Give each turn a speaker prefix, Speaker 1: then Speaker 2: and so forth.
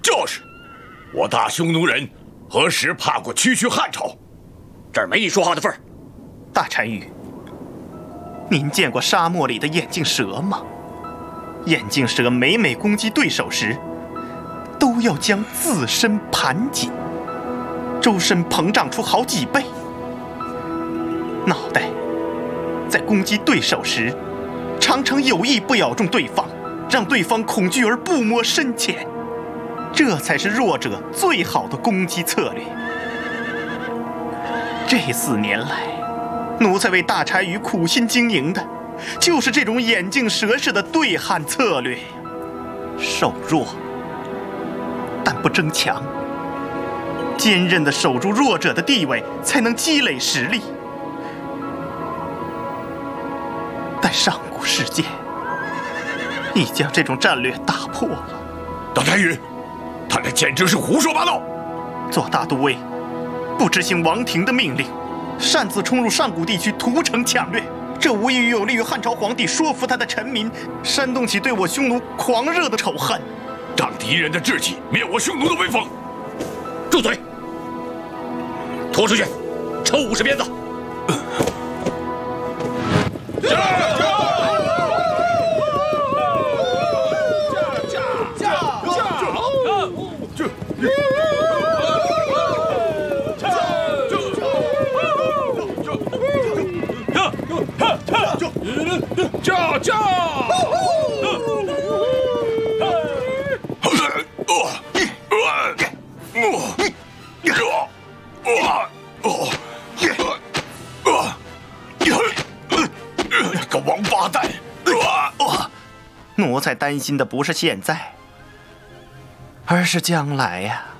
Speaker 1: 就是，我大匈奴人何时怕过区区汉朝？
Speaker 2: 这儿没你说话的份儿。
Speaker 3: 大单于，您见过沙漠里的眼镜蛇吗？眼镜蛇每攻击对手时，都要将自身盘紧，周身膨胀出好几倍。脑袋在攻击对手时，常常有意不咬中对方，让对方恐惧而不摸深浅，这才是弱者最好的攻击策略。这4年来，奴才为大单于苦心经营的，就是这种眼镜蛇式的对汉策略。守弱，但不争强，坚韧地守住弱者的地位，才能积累实力。但上古世界已将这种战略打破了。
Speaker 1: 大单于，他那简直是胡说八道！
Speaker 3: 做大都尉，不执行王庭的命令，擅自冲入上古地区屠城抢掠，这无异于有利于汉朝皇帝说服他的臣民，煽动起对我匈奴狂热的仇恨，
Speaker 1: 仗敌人的志气灭我匈奴的威风。
Speaker 2: 住嘴！拖出去，抽50鞭子！
Speaker 1: 个王八蛋！
Speaker 3: 奴才担心的不是现在，而是将来呀。